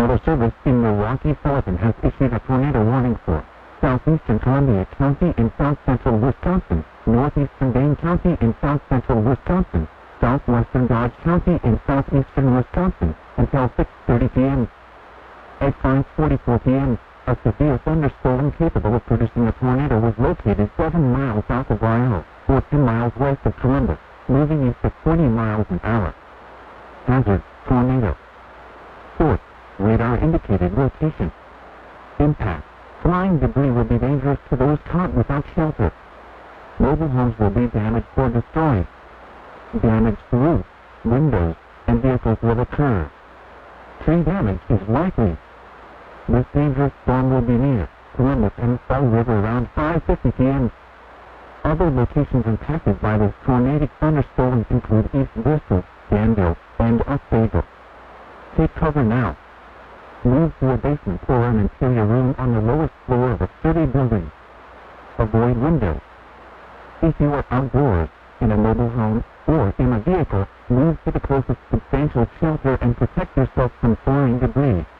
Weather Service in Milwaukee, Sullivan has issued a tornado warning for southeastern Columbia County and south central Wisconsin, northeastern Dane County and south central Wisconsin, southwestern Dodge County and southeastern Wisconsin, until 6:30 p.m. At 5:44 p.m., a severe thunderstorm capable of producing a tornado was located 7 miles south of Ryle, or 10 miles west of Columbus, moving east at 40 miles an hour. Hazard, tornado. Source, radar indicated location. Impact, flying debris will be dangerous to those caught without shelter. Mobile homes will be damaged or destroyed. Damage to roofs, windows, and vehicles will occur. Tree damage is likely. This dangerous storm will be near Columbus and Fall River around 5:50 p.m. Other locations impacted by this tornadic thunderstorm include East Bristol, Danville, and Otsego. Take cover now. Move to a basement or an interior room on the lowest floor of a sturdy building. Avoid windows. If you are outdoors, in a mobile home, or in a vehicle, move to the closest substantial shelter and protect yourself from flying debris.